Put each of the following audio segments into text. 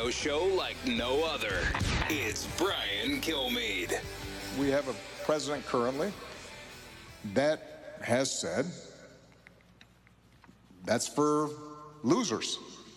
radio show like no other. It's Brian Kilmeade. We have a president currently that has said that's for losers.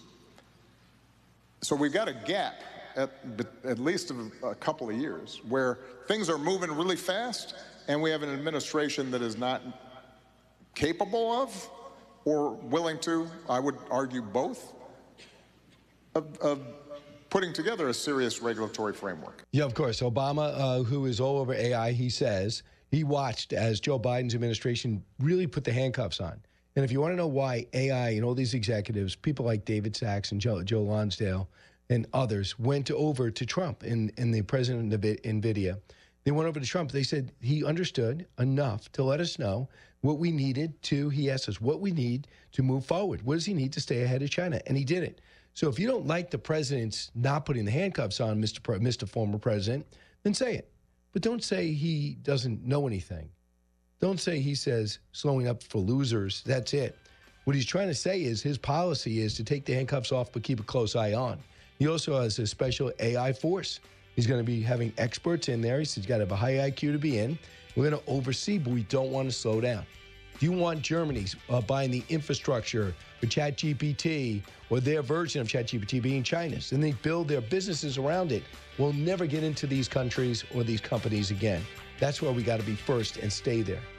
So we've got a gap at least of a couple of years where things are moving really fast and we have an administration that is not capable of or willing to, I would argue both, of putting together a serious regulatory framework. Yeah, of course. Obama, who is all over AI, he says he watched as Joe Biden's administration really put the handcuffs on. And if you want to know why AI and all these executives, people like David Sachs and Joe Lonsdale and others went over to Trump and the president of NVIDIA, they went over to Trump. They said he understood enough to let us know what we needed to, he asked us, what we need to move forward. What does he need to stay ahead of China? And he did it. So if you don't like the president's not putting the handcuffs on, Mr. Former President, then say it. But don't say he doesn't know anything. Don't say he says slowing up for losers, that's it. What he's trying to say is his policy is to take the handcuffs off but keep a close eye on. He also has a special AI force. He's going to be having experts in there. He's got to have a high IQ to be in. We're going to oversee, but we don't want to slow down. If you want Germany buying the infrastructure for ChatGPT or their version of ChatGPT being China's, and they build their businesses around it, we'll never get into these countries or these companies again. That's where we got to be first and stay there.